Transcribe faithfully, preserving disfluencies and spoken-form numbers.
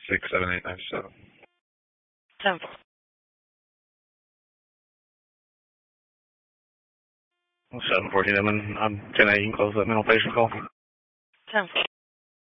six seven eight nine seven. ten four. seven fourteen, I'm in, I'm ten eight, you can close that mental patient call. ten four.